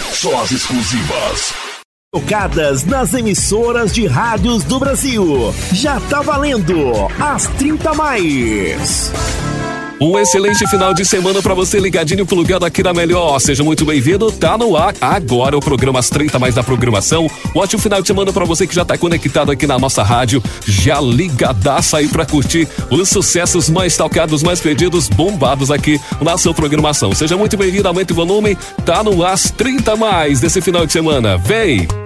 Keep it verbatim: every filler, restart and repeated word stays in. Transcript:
Só as exclusivas. Tocadas nas emissoras de rádios do Brasil. Já tá valendo as trinta mais. Um excelente final de semana pra você, ligadinho, plugado aqui na Melhor. Seja muito bem-vindo, tá no ar agora o programa As trinta mais da programação. Um ótimo final de semana pra você que já tá conectado aqui na nossa rádio, já ligadaça aí pra curtir os sucessos mais tocados, mais pedidos, bombados aqui na sua programação. Seja muito bem-vindo, aumente o volume, tá no As trinta mais desse final de semana. Vem!